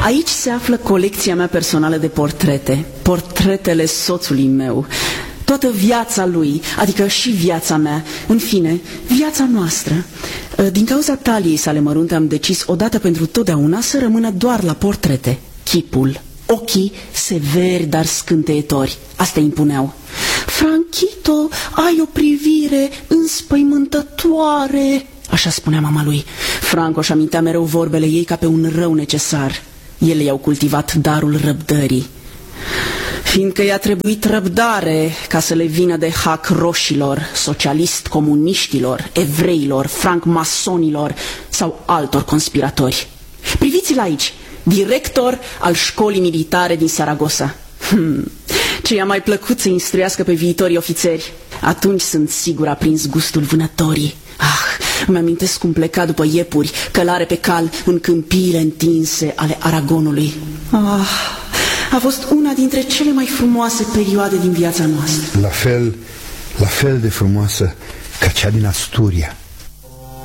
Aici se află colecția mea personală de portrete. Portretele soțului meu. Toată viața lui, adică și viața mea. În fine, viața noastră. Din cauza taliei sale mărunte am decis odată pentru totdeauna să rămână doar la portrete. Chipul, ochii severi, dar scânteietori. Asta impuneau. Franchito, ai o privire înspăimântătoare, așa spunea mama lui. Franco își amintea mereu vorbele ei ca pe un rău necesar. Ele i-au cultivat darul răbdării. Fiindcă i-a trebuit răbdare ca să le vină de hac roșilor, socialist-comuniștilor, evreilor, franc-masonilor sau altor conspiratori. Priviți-l aici, director al școlii militare din Saragossa. Ce i-a mai plăcut să instruiască pe viitorii ofițeri. Atunci sunt sigur a prins gustul vânătorii. Îmi amintesc cum pleca după iepuri, călare pe cal în câmpiile întinse ale Aragonului. A fost una dintre cele mai frumoase perioade din viața noastră. La fel de frumoasă ca cea din Asturia.